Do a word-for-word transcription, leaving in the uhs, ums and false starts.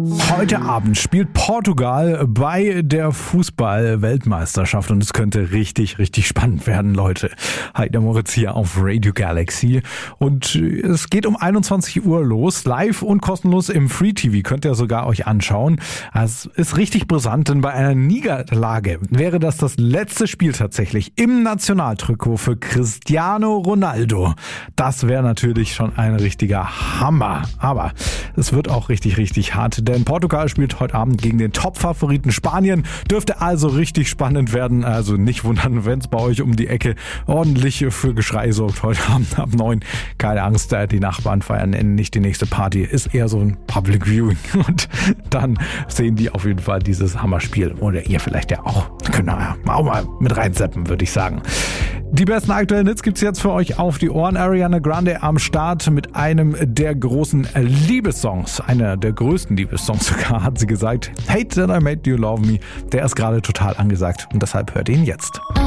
Heute Abend spielt Portugal bei der Fußball-Weltmeisterschaft und es könnte richtig, richtig spannend werden, Leute. Heidner Moritz hier auf Radio Galaxy und es geht um einundzwanzig Uhr los, live und kostenlos im Free T V, könnt ihr sogar euch anschauen. Es ist richtig brisant, denn bei einer Niederlage wäre das das letzte Spiel tatsächlich im Nationaltrikot für Cristiano Ronaldo. Das wäre natürlich schon ein richtiger Hammer, aber es wird auch richtig, richtig hart, denn Portugal spielt heute Abend gegen den Top-Favoriten Spanien. Dürfte also richtig spannend werden. Also nicht wundern, wenn es bei euch um die Ecke ordentlich für Geschrei sorgt heute Abend ab neun. Keine Angst, die Nachbarn feiern nicht die nächste Party. Ist eher so ein Public Viewing. Und dann sehen die auf jeden Fall dieses Hammerspiel. Oder ihr vielleicht ja auch. Können wir auch mal mit reinseppen, würde ich sagen. Die besten aktuellen Hits gibt's jetzt für euch auf die Ohren. Ariana Grande am Start mit einem der großen Liebessongs. Einer der größten Liebessongs sogar, hat sie gesagt. Hate That I Made You Love Me. Der ist gerade total angesagt und deshalb hört ihn jetzt.